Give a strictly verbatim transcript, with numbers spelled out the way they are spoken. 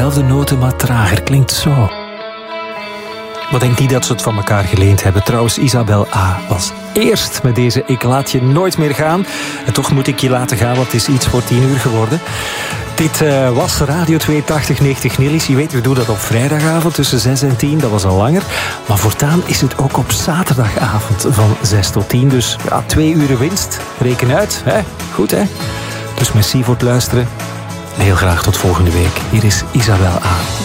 dezelfde noten, maar trager. Klinkt zo. Wat denkt niet dat ze het van elkaar geleend hebben? Trouwens, Isabel A. was eerst met deze Ik laat je nooit meer gaan. En toch moet ik je laten gaan, want het is iets voor tien uur geworden. Dit uh, was Radio tweehonderdtachtig negentig Nillies. Je weet, we doen dat op vrijdagavond tussen zes en tien. Dat was al langer. Maar voortaan is het ook op zaterdagavond van zes tot tien. Dus ja, twee uren winst. Reken uit. Hè? Goed, hè? Dus merci voor het luisteren. En heel graag tot volgende week. Hier is Isabel A.